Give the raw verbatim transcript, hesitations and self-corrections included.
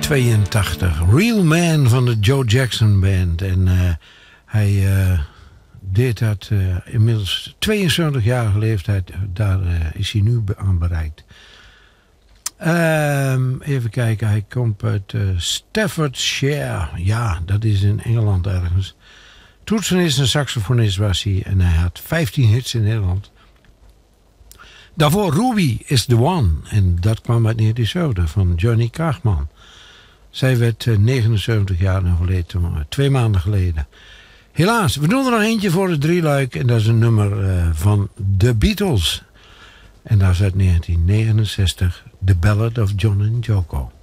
tweeëntachtig. Real Man van de Joe Jackson Band. En uh, hij uh, deed dat uh, inmiddels tweeënzeventig-jarige leeftijd. Daar uh, is hij nu aan bereikt. Uh, even kijken, hij komt uit uh, Staffordshire. Ja, dat is in Engeland ergens. Toetsenist en saxofonist was hij. En hij had vijftien hits in Nederland. Daarvoor Ruby is the One. En dat kwam uit negentien zeventig van Johnny Kaagman. Zij werd uh, negenenzeventig jaar en overleed uh, twee maanden geleden. Helaas, we doen er nog eentje voor de drieluik. En dat is een nummer uh, van The Beatles. En dat is uit negentien negenenzestig. The Ballad of John and Yoko.